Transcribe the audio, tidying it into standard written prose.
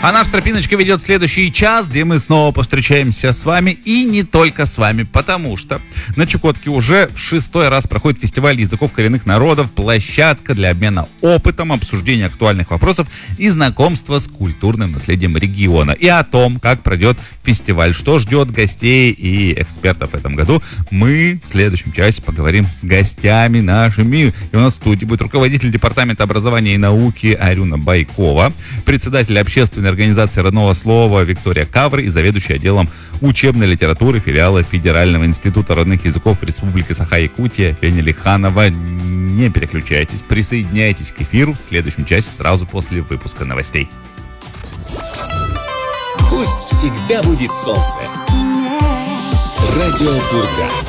А наша тропиночка ведет следующий час, где мы снова повстречаемся с вами и не только с вами, потому что на Чукотке уже в 6-й раз проходит фестиваль языков коренных народов, площадка для обмена опытом, обсуждения актуальных вопросов и знакомства с культурным наследием региона. И о том, как пройдет фестиваль, что ждет гостей и экспертов в этом году, мы в следующем часе поговорим с гостями нашими. И у нас в студии будет руководитель департамента образования и науки Арюна Байкова, председатель общественной организации родного слова Виктория Кавр и заведующий отделом учебной литературы филиала Федерального института родных языков Республики Саха-Якутия Феня Лиханова. Не переключайтесь, присоединяйтесь к эфиру в следующем часе сразу после выпуска новостей. Пусть всегда будет солнце. Радио Бурга.